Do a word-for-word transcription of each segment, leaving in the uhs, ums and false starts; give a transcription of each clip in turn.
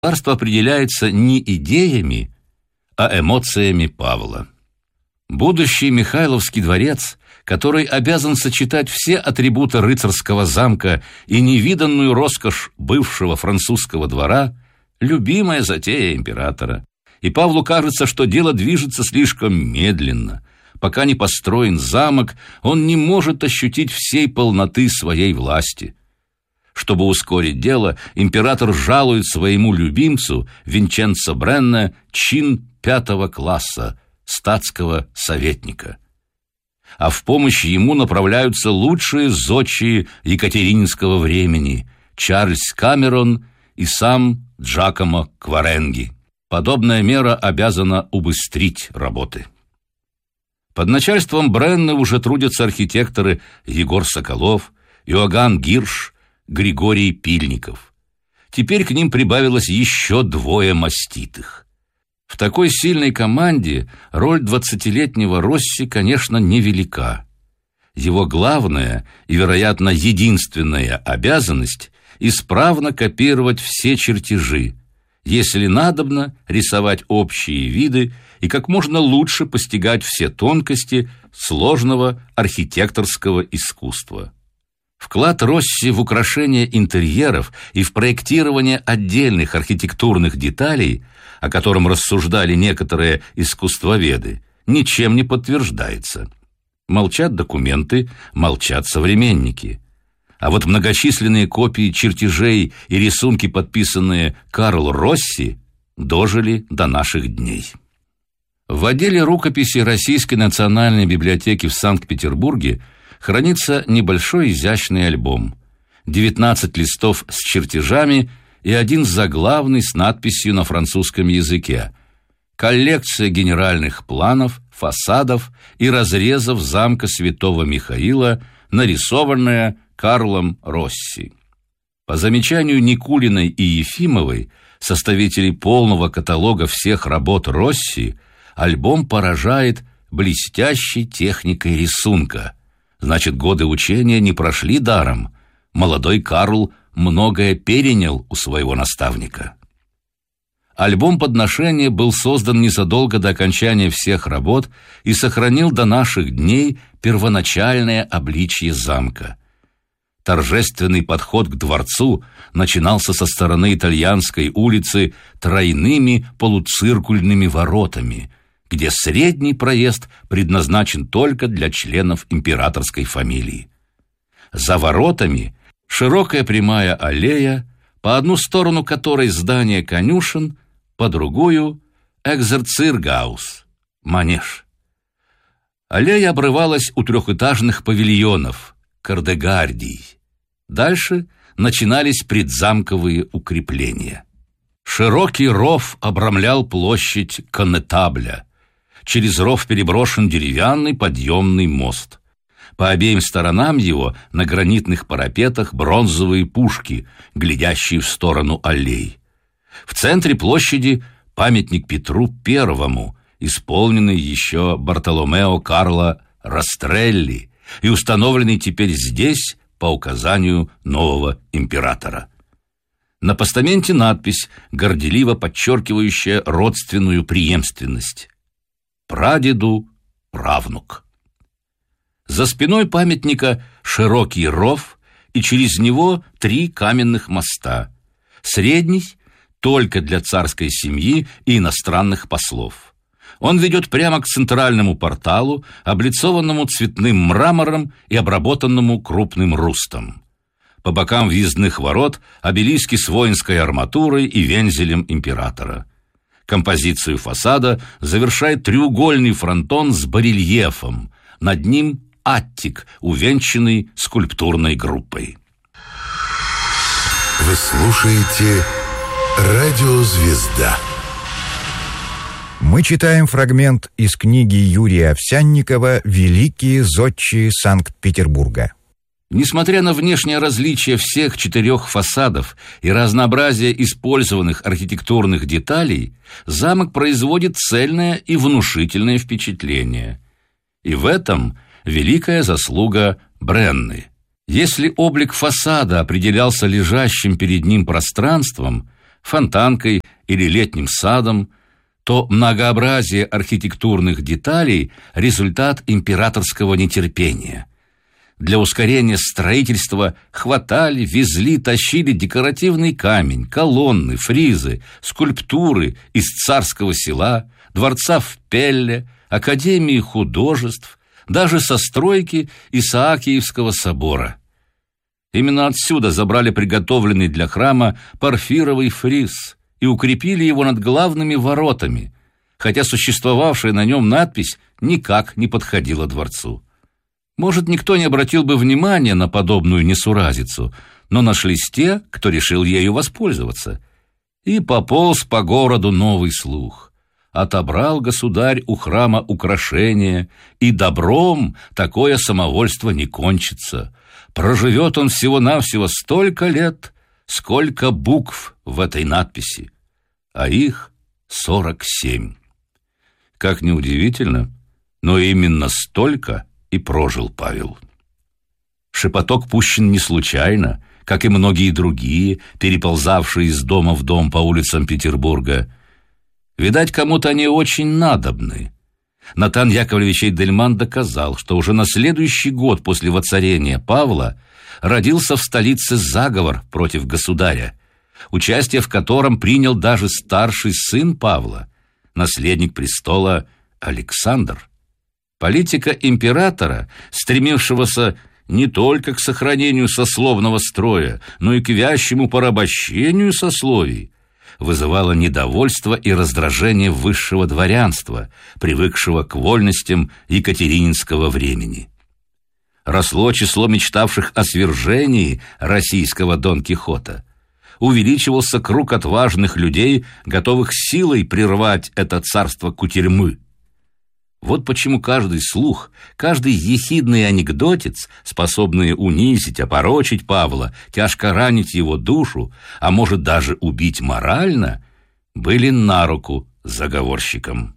Царство определяется не идеями, а эмоциями Павла. Будущий Михайловский дворец, который обязан сочетать все атрибуты рыцарского замка и невиданную роскошь бывшего французского двора, любимая затея императора. И Павлу кажется, что дело движется слишком медленно. Пока не построен замок, он не может ощутить всей полноты своей власти. Чтобы ускорить дело, император жалует своему любимцу Винченцо Бренне чин пятого класса, статского советника. А в помощь ему направляются лучшие зодчие екатерининского времени Чарльз Камерон и сам Джакомо Кваренги. Подобная мера обязана убыстрить работы. Под начальством Бренне уже трудятся архитекторы Егор Соколов, Иоганн Гирш, Григорий Пильников. Теперь к ним прибавилось еще двое маститых. В такой сильной команде роль двадцатилетнего Росси, конечно, невелика. Его главная и, вероятно, единственная обязанность – исправно копировать все чертежи, если надобно, рисовать общие виды и как можно лучше постигать все тонкости сложного архитекторского искусства. Вклад Росси в украшение интерьеров и в проектирование отдельных архитектурных деталей, о котором рассуждали некоторые искусствоведы, ничем не подтверждается. Молчат документы, молчат современники. А вот многочисленные копии чертежей и рисунки, подписанные Карл Росси, дожили до наших дней. В отделе рукописей Российской национальной библиотеки в Санкт-Петербурге хранится небольшой изящный альбом, девятнадцать листов с чертежами и один заглавный с надписью на французском языке. Коллекция генеральных планов, фасадов и разрезов замка Святого Михаила, нарисованная Карлом Росси. По замечанию Никулиной и Ефимовой, составителей полного каталога всех работ Росси, альбом поражает блестящей техникой рисунка. Значит, годы учения не прошли даром. Молодой Карл многое перенял у своего наставника. Альбом подношения был создан незадолго до окончания всех работ и сохранил до наших дней первоначальное обличье замка. Торжественный подход к дворцу начинался со стороны Итальянской улицы тройными полуциркульными воротами, где средний проезд предназначен только для членов императорской фамилии. За воротами широкая прямая аллея, по одну сторону которой здание конюшен, по другую — экзерциргаус, манеж. Аллея обрывалась у трехэтажных павильонов, кардегардий. Дальше начинались предзамковые укрепления. Широкий ров обрамлял площадь коннетабля. Через ров переброшен деревянный подъемный мост. По обеим сторонам его на гранитных парапетах бронзовые пушки, глядящие в сторону аллей. В центре площади памятник Петру Первому, исполненный еще Бартоломео Карло Растрелли и установленный теперь здесь по указанию нового императора. На постаменте надпись, горделиво подчеркивающая родственную преемственность: «Прадеду правнук». За спиной памятника широкий ров и через него три каменных моста. Средний только для царской семьи и иностранных послов. Он ведет прямо к центральному порталу, облицованному цветным мрамором и обработанному крупным рустом. По бокам въездных ворот обелиски с воинской арматурой и вензелем императора. Композицию фасада завершает треугольный фронтон с барельефом. Над ним аттик, увенчанный скульптурной группой. Вы слушаете «Радио Звезда». Мы читаем фрагмент из книги Юрия Овсянникова «Великие зодчие Санкт-Петербурга». Несмотря на внешнее различие всех четырех фасадов и разнообразие использованных архитектурных деталей, замок производит цельное и внушительное впечатление. И в этом великая заслуга Бренны. Если облик фасада определялся лежащим перед ним пространством, фонтанкой или летним садом, то многообразие архитектурных деталей – результат императорского нетерпения. Для ускорения строительства хватали, везли, тащили декоративный камень, колонны, фризы, скульптуры из царского села, дворца в Пелле, Академии художеств, даже со стройки Исаакиевского собора. Именно отсюда забрали приготовленный для храма порфировый фриз и укрепили его над главными воротами, хотя существовавшая на нем надпись никак не подходила дворцу. Может, никто не обратил бы внимания на подобную несуразицу, но нашлись те, кто решил ею воспользоваться. И пополз по городу новый слух. Отобрал государь у храма украшения, и добром такое самовольство не кончится. Проживет он всего-навсего столько лет, сколько букв в этой надписи, а их сорок семь. Как ни удивительно, но именно столько и прожил Павел. Шепоток пущен не случайно, как и многие другие, переползавшие из дома в дом по улицам Петербурга. Видать, кому-то они очень надобны. Натан Яковлевич Эйдельман доказал, что уже на следующий год после воцарения Павла родился в столице заговор против государя, участие в котором принял даже старший сын Павла, наследник престола Александр. Политика императора, стремившегося не только к сохранению сословного строя, но и к вящему порабощению сословий, вызывала недовольство и раздражение высшего дворянства, привыкшего к вольностям екатерининского времени. Росло число мечтавших о свержении российского Дон Кихота. Увеличивался круг отважных людей, готовых силой прервать это царство кутерьмы. Вот почему каждый слух, каждый ехидный анекдотец, способные унизить, опорочить Павла, тяжко ранить его душу, а может даже убить морально, были на руку заговорщикам.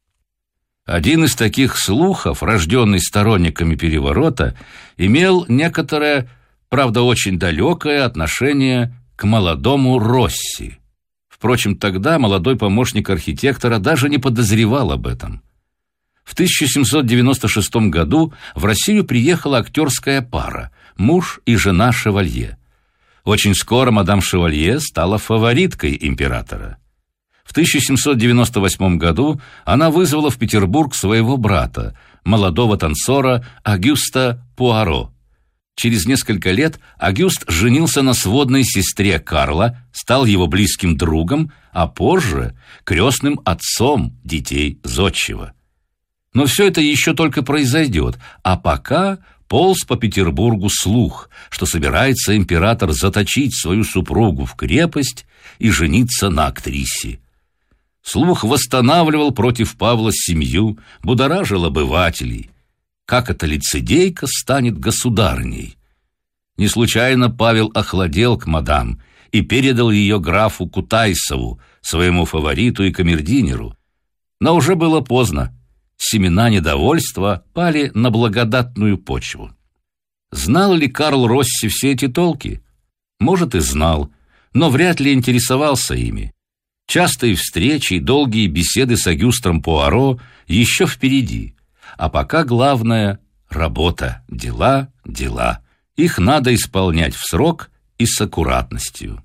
Один из таких слухов, рожденный сторонниками переворота, имел некоторое, правда очень далекое отношение к молодому Росси. Впрочем, тогда молодой помощник архитектора даже не подозревал об этом. В тысяча семьсот девяносто шестом году в Россию приехала актерская пара, муж и жена Шевалье. Очень скоро мадам Шевалье стала фавориткой императора. В тысяча семьсот девяносто восьмом году она вызвала в Петербург своего брата, молодого танцора Агюста Пуаро. Через несколько лет Агюст женился на сводной сестре Карла, стал его близким другом, а позже крестным отцом детей зодчего. Но все это еще только произойдет, а пока полз по Петербургу слух, что собирается император заточить свою супругу в крепость и жениться на актрисе. Слух восстанавливал против Павла семью, будоражил обывателей. Как эта лицедейка станет государней? Не случайно Павел охладел к мадам и передал ее графу Кутайсову, своему фавориту и камердинеру. Но уже было поздно. Семена недовольства пали на благодатную почву. Знал ли Карл Росси все эти толки? Может, и знал, но вряд ли интересовался ими. Частые встречи и долгие беседы с Агюстом Пуаро еще впереди. А пока главное — работа, дела, дела. Их надо исполнять в срок и с аккуратностью.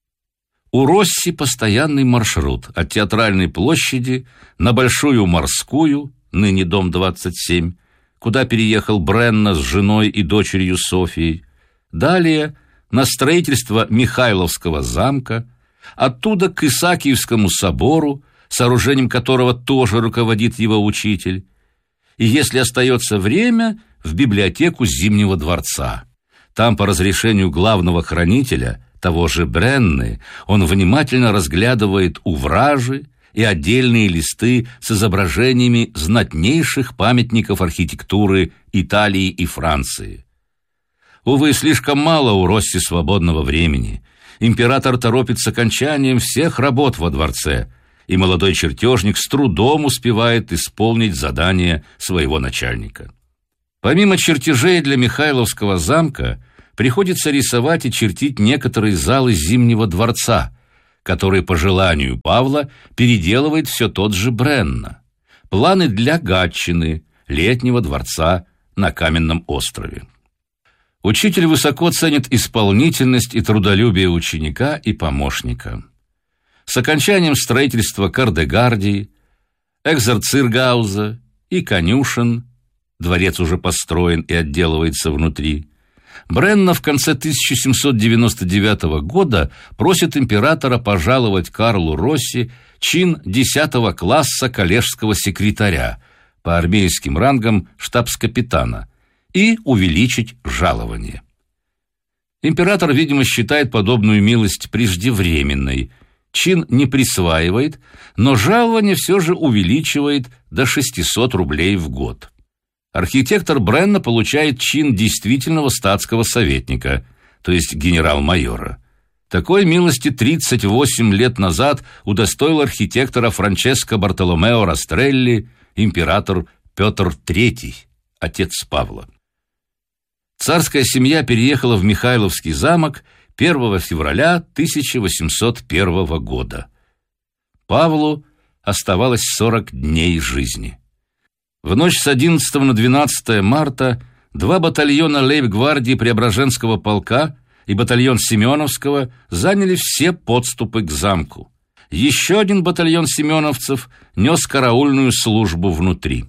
У Росси постоянный маршрут от Театральной площади на Большую Морскую, ныне дом двадцать семь, куда переехал Бренна с женой и дочерью Софией. Далее на строительство Михайловского замка, оттуда к Исаакиевскому собору, сооружением которого тоже руководит его учитель. И если остается время, в библиотеку Зимнего дворца. Там по разрешению главного хранителя, того же Бренны, он внимательно разглядывает увражи и отдельные листы с изображениями знатнейших памятников архитектуры Италии и Франции. Увы, слишком мало у Росси свободного времени. Император торопит с окончанием всех работ во дворце, и молодой чертежник с трудом успевает исполнить задание своего начальника. Помимо чертежей для Михайловского замка, приходится рисовать и чертить некоторые залы Зимнего дворца, который по желанию Павла переделывает все тот же Бренна. Планы для Гатчины, летнего дворца на Каменном острове. Учитель высоко ценит исполнительность и трудолюбие ученика и помощника. С окончанием строительства Кардегардии, Экзарциргауза и конюшен, дворец уже построен и отделывается внутри, Бренна в конце тысяча семьсот девяносто девятого года просит императора пожаловать Карлу Росси чин десятого класса коллежского секретаря, по армейским рангам штабс-капитана, и увеличить жалование. Император, видимо, считает подобную милость преждевременной, чин не присваивает, но жалование все же увеличивает до шестисот рублей в год. Архитектор Бренна получает чин действительного статского советника, то есть генерал-майора. Такой милости тридцать восемь лет назад удостоил архитектора Франческо Бартоломео Растрелли император Петр Третий, отец Павла. Царская семья переехала в Михайловский замок первого февраля тысяча восемьсот первого года. Павлу оставалось сорок дней жизни. В ночь с одиннадцатого на двенадцатое марта два батальона лейб-гвардии Преображенского полка и батальон Семеновского заняли все подступы к замку. Еще один батальон семеновцев нес караульную службу внутри.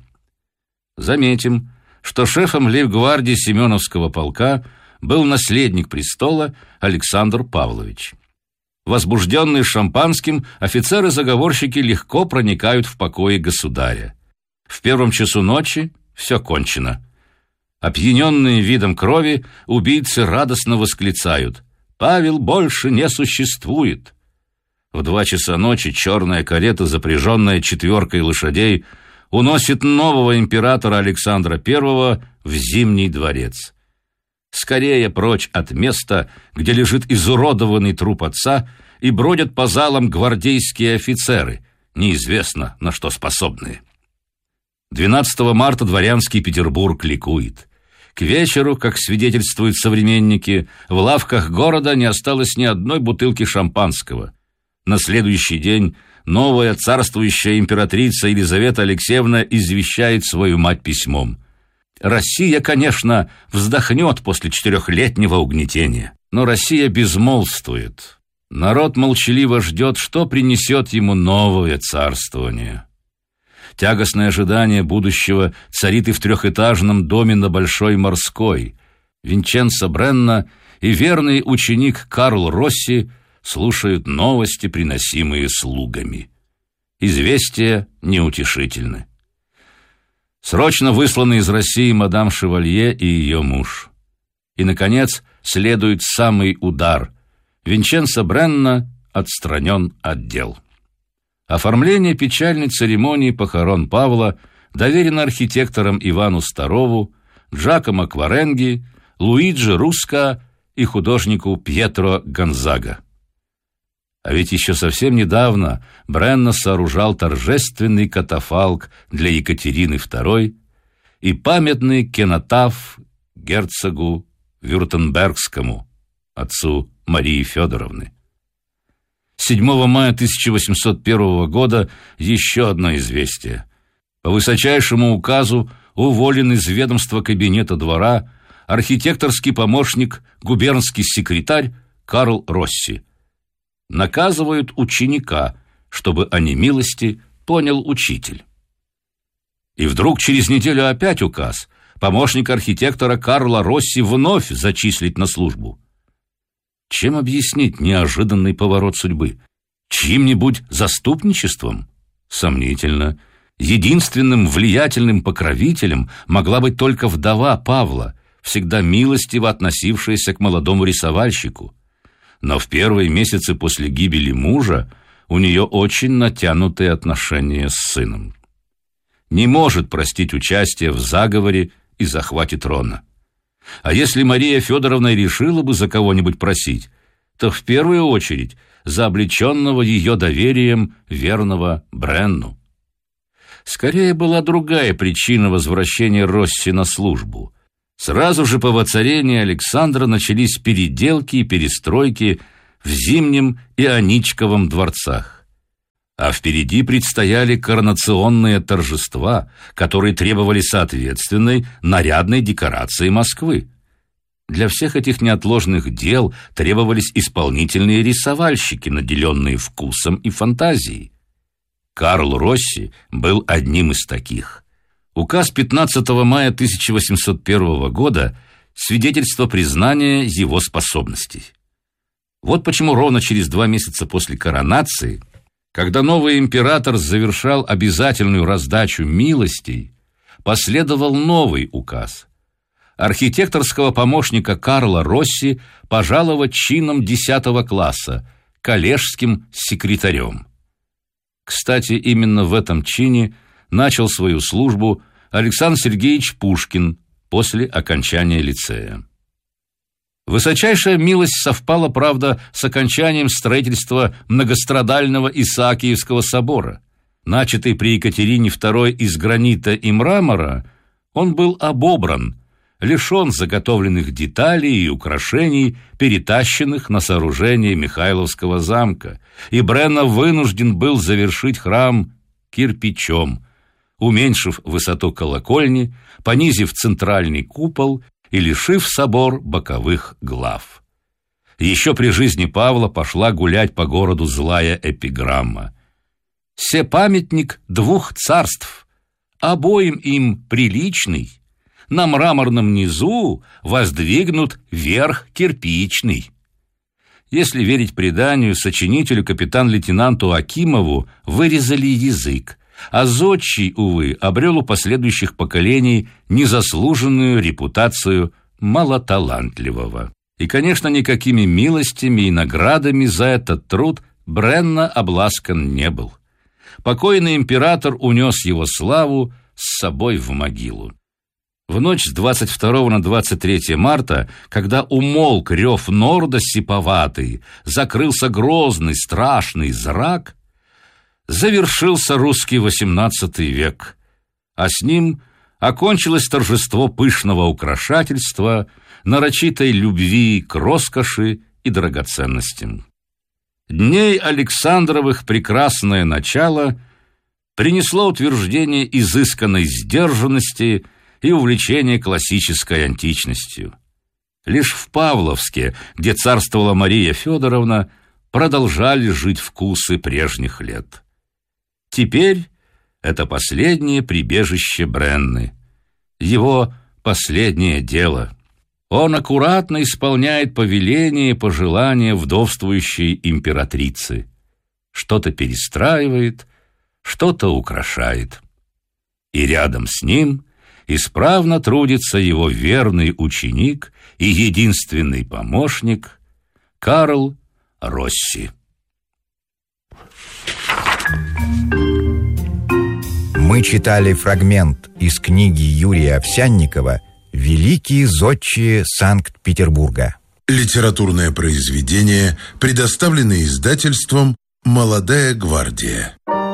Заметим, что шефом лейб-гвардии Семеновского полка был наследник престола Александр Павлович. Возбужденные шампанским, офицеры-заговорщики легко проникают в покои государя. В первом часу ночи все кончено. Опьяненные видом крови, убийцы радостно восклицают: «Павел больше не существует!» В два часа ночи черная карета, запряженная четверкой лошадей, уносит нового императора Александра Первого в Зимний дворец. Скорее прочь от места, где лежит изуродованный труп отца, и бродят по залам гвардейские офицеры, неизвестно на что способные. двенадцатого марта дворянский Петербург ликует. К вечеру, как свидетельствуют современники, в лавках города не осталось ни одной бутылки шампанского. На следующий день новая царствующая императрица Елизавета Алексеевна извещает свою мать письмом: «Россия, конечно, вздохнет после четырехлетнего угнетения, но Россия безмолвствует. Народ молчаливо ждет, что принесет ему новое царствование». Тягостное ожидание будущего царит и в трехэтажном доме на Большой Морской. Винченцо Бренна и верный ученик Карл Росси слушают новости, приносимые слугами. Известия неутешительны. Срочно высланы из России мадам Шевалье и ее муж. И, наконец, следует самый удар. Винченцо Бренна отстранен от дел. Оформление печальной церемонии похорон Павла доверено архитекторам Ивану Старову, Джакомо Кваренги, Луиджи Руска и художнику Пьетро Гонзага. А ведь еще совсем недавно Бренна сооружал торжественный катафалк для Екатерины Второй и памятный кенотаф герцогу Вюртембергскому, отцу Марии Федоровны. седьмого мая тысяча восемьсот первого года еще одно известие. По высочайшему указу уволен из ведомства кабинета двора архитекторский помощник, губернский секретарь Карл Росси. Наказывают ученика, чтобы о немилости понял учитель. И вдруг через неделю опять указ: помощника архитектора Карла Росси вновь зачислить на службу. Чем объяснить неожиданный поворот судьбы? Чьим-нибудь заступничеством? Сомнительно. Единственным влиятельным покровителем могла быть только вдова Павла, всегда милостиво относившаяся к молодому рисовальщику. Но в первые месяцы после гибели мужа у нее очень натянутые отношения с сыном. Не может простить участие в заговоре и захвате трона. А если Мария Федоровна решила бы за кого-нибудь просить, то в первую очередь за облеченного ее доверием верного Бренну. Скорее была другая причина возвращения Росси на службу. Сразу же по воцарении Александра начались переделки и перестройки в Зимнем и Аничковом дворцах. А впереди предстояли коронационные торжества, которые требовали соответственной нарядной декорации Москвы. Для всех этих неотложных дел требовались исполнительные рисовальщики, наделенные вкусом и фантазией. Карл Росси был одним из таких. Указ пятнадцатого мая тысяча восемьсот первого года – свидетельство признания его способностей. Вот почему ровно через два месяца после коронации, когда новый император завершал обязательную раздачу милостей, последовал новый указ – архитекторского помощника Карла Росси пожаловать чином десятого класса, коллежским секретарем. Кстати, именно в этом чине начал свою службу Александр Сергеевич Пушкин после окончания лицея. Высочайшая милость совпала, правда, с окончанием строительства многострадального Исаакиевского собора. Начатый при Екатерине второй из гранита и мрамора, он был обобран, лишен заготовленных деталей и украшений, перетащенных на сооружение Михайловского замка, и Бренна вынужден был завершить храм кирпичом, уменьшив высоту колокольни, понизив центральный купол и лишив собор боковых глав. Еще при жизни Павла пошла гулять по городу злая эпиграмма: «Се памятник двух царств, обоим им приличный, на мраморном низу воздвигнут верх кирпичный». Если верить преданию, сочинителю капитан-лейтенанту Акимову вырезали язык, а зодчий, увы, обрел у последующих поколений незаслуженную репутацию малоталантливого. И, конечно, никакими милостями и наградами за этот труд Бренна обласкан не был. Покойный император унес его славу с собой в могилу. В ночь с двадцать второго на двадцать третье марта, когда умолк рев Норда сиповатый, закрылся грозный страшный зрак, завершился русский восемнадцатый век, а с ним окончилось торжество пышного украшательства, нарочитой любви к роскоши и драгоценностям. Дней Александровых прекрасное начало принесло утверждение изысканной сдержанности и увлечение классической античностью. Лишь в Павловске, где царствовала Мария Федоровна, продолжали жить вкусы прежних лет. Теперь это последнее прибежище Бренны, его последнее дело. Он аккуратно исполняет повеления и пожелания вдовствующей императрицы. Что-то перестраивает, что-то украшает. И рядом с ним исправно трудится его верный ученик и единственный помощник Карл Росси. Мы читали фрагмент из книги Юрия Овсянникова «Великие зодчие Санкт-Петербурга». Литературное произведение, предоставленное издательством «Молодая гвардия».